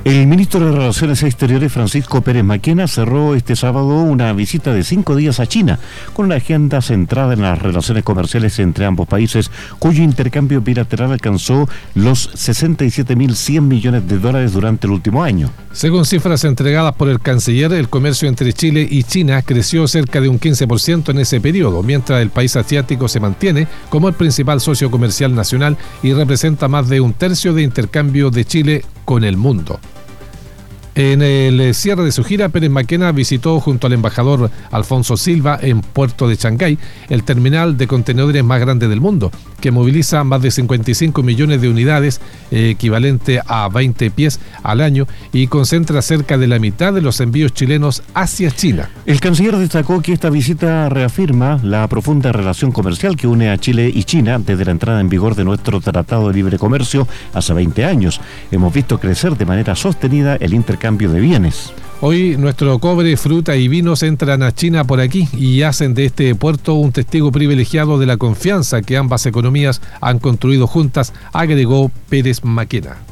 El ministro de Relaciones Exteriores, Francisco Pérez Maquena, cerró este sábado una visita de 5 días a China, con una agenda centrada en las relaciones comerciales entre ambos países, cuyo intercambio bilateral alcanzó los $67.100 millones durante el último año. Según cifras entregadas por el canciller, el comercio entre Chile y China creció cerca de un 15% en ese periodo, mientras el país asiático se mantiene como el principal socio comercial nacional y representa más de un tercio de intercambio de Chile con el mundo. En el cierre de su gira, Pérez Maquena visitó junto al embajador Alfonso Silva en Puerto de Shanghái el terminal de contenedores más grande del mundo, que moviliza más de 55 millones de unidades, equivalente a 20 pies al año, y concentra cerca de la mitad de los envíos chilenos hacia China. El canciller destacó que esta visita reafirma la profunda relación comercial que une a Chile y China desde la entrada en vigor de nuestro Tratado de Libre Comercio hace 20 años. Hemos visto crecer de manera sostenida el intercambio de bienes. Hoy nuestro cobre, fruta y vinos entran a China por aquí y hacen de este puerto un testigo privilegiado de la confianza que ambas economías han construido juntas, agregó Pérez Maquena.